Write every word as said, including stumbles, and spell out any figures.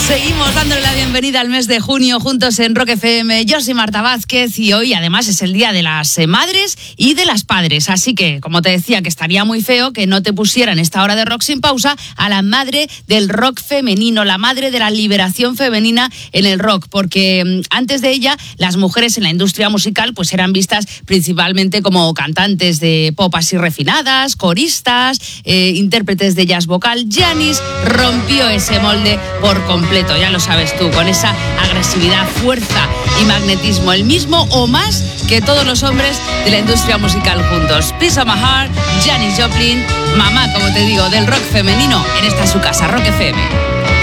Seguimos dándole la bienvenida al mes de junio juntos en Rock F M. Yo soy Marta Vázquez y hoy además es el día de las madres y de las padres. Así que, como te decía, que estaría muy feo que no te pusieran esta hora de rock sin pausa a la madre del rock femenino, la madre de la liberación femenina en el rock. Porque antes de ella, las mujeres en la industria musical pues eran vistas principalmente como cantantes de pop así refinadas, coristas, eh, intérpretes de jazz vocal. Janis rompió ese molde por completo. Ya lo sabes tú, con esa agresividad, fuerza y magnetismo, el mismo o más que todos los hombres de la industria musical juntos. Piece of My Heart, Janis Joplin, mamá, como te digo, del rock femenino, en esta su casa, Rock F M.